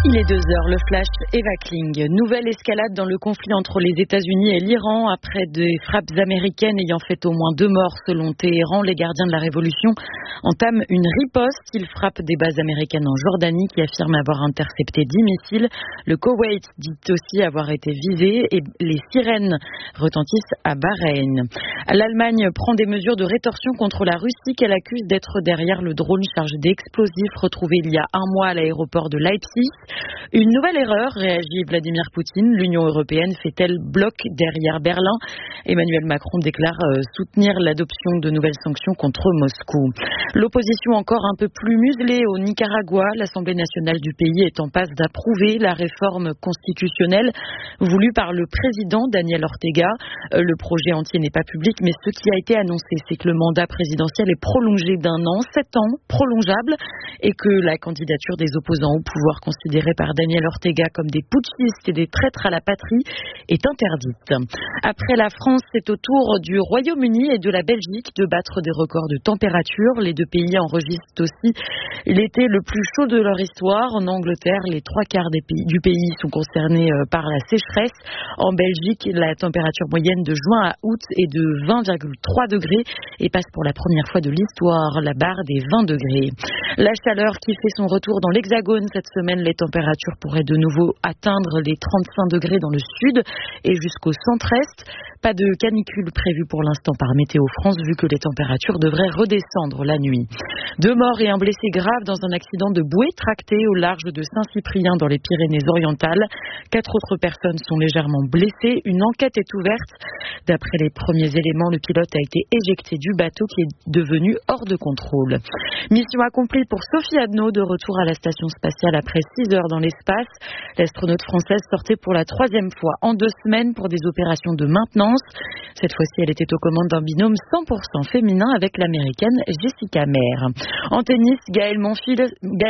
Il est 2h, le flash Eva Kling. Nouvelle escalade dans le conflit entre les États-Unis et l'Iran après des frappes américaines ayant fait au moins 2 morts selon Téhéran. Les gardiens de la révolution entament une riposte. Ils frappent des bases américaines en Jordanie qui affirment avoir intercepté 10 missiles. Le Koweït dit aussi avoir été visé et les sirènes retentissent à Bahreïn. L'Allemagne prend des mesures de rétorsion contre la Russie qu'elle accuse d'être derrière le drone chargé d'explosifs retrouvé il y a un mois à l'aéroport de Leipzig. Une nouvelle erreur, réagit Vladimir Poutine. L'Union européenne fait-elle bloc derrière Berlin? Emmanuel Macron déclare soutenir l'adoption de nouvelles sanctions contre Moscou. L'opposition encore un peu plus muselée au Nicaragua. L'Assemblée nationale du pays est en passe d'approuver la réforme constitutionnelle voulue par le président Daniel Ortega. Le projet entier n'est pas public, mais ce qui a été annoncé, c'est que le mandat présidentiel est prolongé d'1 an, 7 ans, prolongeable, et que la candidature des opposants au pouvoir considérée par Daniel Ortega comme des putschistes et des traîtres à la patrie est interdite. Après la France, c'est au tour du Royaume-Uni et de la Belgique de battre des records de température. Les deux pays enregistrent aussi l'été le plus chaud de leur histoire. En Angleterre, les 3/4 du pays sont concernés par la sécheresse. En Belgique, la température moyenne de juin à août est de 20,3 degrés et passe pour la première fois de l'histoire la barre des 20 degrés. La chaleur qui fait son retour dans l'Hexagone cette semaine, les températures pourraient de nouveau atteindre les 35 degrés dans le sud et jusqu'au centre-est. Pas de canicule prévue pour l'instant par Météo France vu que les températures devraient redescendre la nuit. 2 morts et un blessé grave dans un accident de bouée tractée au large de Saint-Cyprien dans les Pyrénées-Orientales. 4 autres personnes sont légèrement blessées. Une enquête est ouverte. D'après les premiers éléments, le pilote a été éjecté du bateau qui est devenu hors de contrôle. Mission accomplie pour Sophie Adno, de retour à la station spatiale après 6 heures dans l'espace. L'astronaute française sortait pour la 3e fois en 2 semaines pour des opérations de maintenance. Cette fois-ci, elle était aux commandes d'un binôme 100% féminin avec l'américaine Jessica Meir. En tennis, Gaël Monfils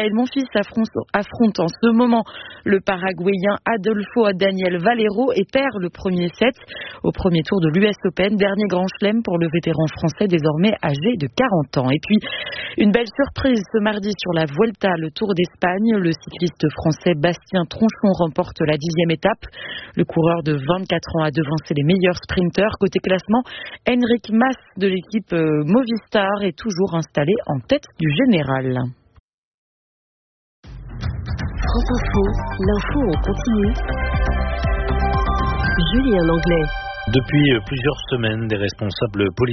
affronte en ce moment le Paraguayen Adolfo Daniel Valero et perd le premier set au premier tour de l'US Open, dernier grand chelem pour le vétéran français désormais âgé de 40 ans. Et puis, une belle surprise ce mardi sur la Vuelta, le Tour d'Espagne. Le cycliste français Bastien Tronchon remporte la 10e étape. Le coureur de 24 ans a devancé les meilleurs sprinteurs. Côté classement, Henrik Mas de l'équipe Movistar est toujours installé en tête du général. France Info, l'info en continu. Julien Langlais. Depuis plusieurs semaines, des responsables politiques